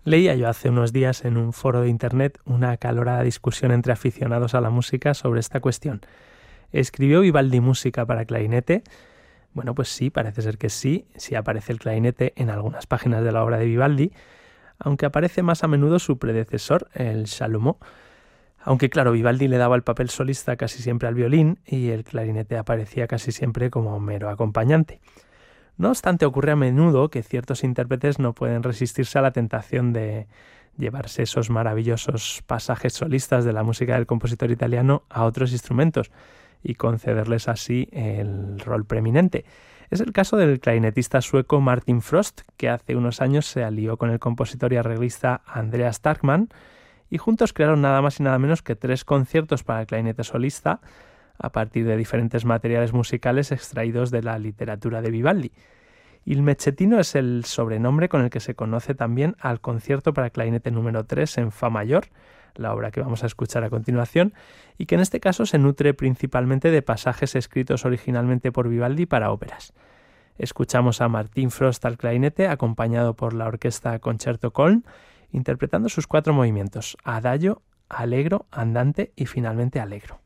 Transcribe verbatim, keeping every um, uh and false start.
Leía yo hace unos días en un foro de internet una acalorada discusión entre aficionados a la música sobre esta cuestión. ¿Escribió Vivaldi música para clarinete? Bueno, pues sí, parece ser que sí, sí aparece el clarinete en algunas páginas de la obra de Vivaldi, aunque aparece más a menudo su predecesor, el chalumeau. Aunque claro, Vivaldi le daba el papel solista casi siempre al violín y el clarinete aparecía casi siempre como mero acompañante. No obstante, ocurre a menudo que ciertos intérpretes no pueden resistirse a la tentación de llevarse esos maravillosos pasajes solistas de la música del compositor italiano a otros instrumentos y concederles así el rol preeminente. Es el caso del clarinetista sueco Martin Frost, que hace unos años se alió con el compositor y arreglista Andreas Tarkman y juntos crearon nada más y nada menos que tres conciertos para el clarinete solista a partir de diferentes materiales musicales extraídos de la literatura de Vivaldi. Il Mezzettino es el sobrenombre con el que se conoce también al concierto para clarinete número tres en Fa mayor, la obra que vamos a escuchar a continuación, y que en este caso se nutre principalmente de pasajes escritos originalmente por Vivaldi para óperas. Escuchamos a Martin Frost al clarinete, acompañado por la orquesta Concerto Köln, interpretando sus cuatro movimientos: adagio, allegro, andante y finalmente allegro.